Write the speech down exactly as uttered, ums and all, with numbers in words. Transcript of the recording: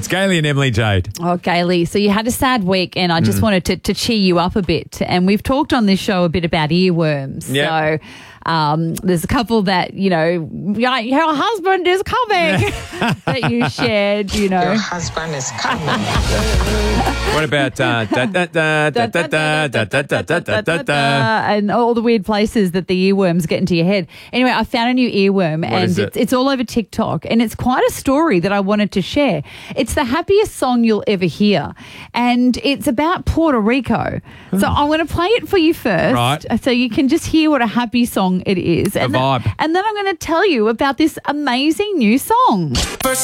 It's Gailey and Emily Jade. Oh, Gailey, so you had a sad week and I just mm. wanted to, to cheer you up a bit. And we've talked on this show a bit about earworms. Yep. So um, there's a couple that, you know, your husband is coming that you shared, you know. Your husband is coming. What about uh, da da da da da da da da da da da da da and all the weird places that the earworms get into your head. Anyway, I found a new earworm What and is it? it's, it's all over TikTok and it's quite a story that I wanted to share. It's the happiest song you'll ever hear and it's about Puerto Rico. So I'm going to play it for you first, Right. so you can just hear what a happy song it is. A and vibe. Then, and then I'm going to tell you about this amazing new song. First